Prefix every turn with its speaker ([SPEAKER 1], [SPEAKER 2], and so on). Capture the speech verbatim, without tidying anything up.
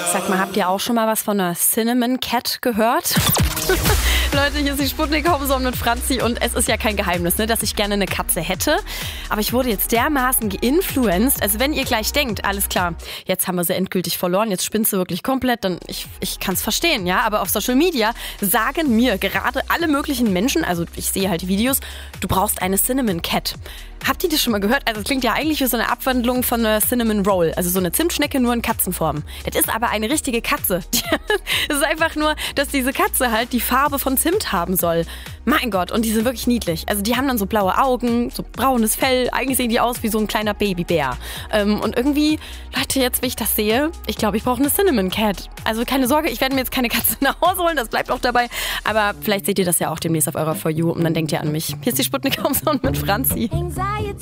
[SPEAKER 1] Sag mal, habt ihr auch schon mal was von einer Cinnamon Cat gehört? Leute, hier ist die Sputnik Homeson mit Franzi und es ist ja kein Geheimnis, ne, dass ich gerne eine Katze hätte. Aber ich wurde jetzt dermaßen geinfluenced, also wenn ihr gleich denkt, alles klar, jetzt haben wir sie endgültig verloren, jetzt spinnst du wirklich komplett, dann ich, ich kann es verstehen, ja. Aber auf Social Media sagen mir gerade alle möglichen Menschen, also ich sehe halt die Videos, du brauchst eine Cinnamon Cat. Habt ihr das schon mal gehört? Also es klingt ja eigentlich wie so eine Abwandlung von einer Cinnamon Roll, also so eine Zimtschnecke nur in Katzenform. Das ist aber eine richtige Katze. Es ist einfach nur, dass diese Katze halt die Farbe von Zimt haben soll. Mein Gott, und die sind wirklich niedlich. Also die haben dann so blaue Augen, so braunes Fell. Eigentlich sehen die aus wie so ein kleiner Babybär. Ähm, und irgendwie, Leute, jetzt, wie ich das sehe, ich glaube, ich brauche eine Cinnamon Cat. Also keine Sorge, ich werde mir jetzt keine Katze nach Hause holen, das bleibt auch dabei. Aber vielleicht seht ihr das ja auch demnächst auf eurer For You und dann denkt ihr an mich. Hier ist die Sputnik Homeson mit Franzi.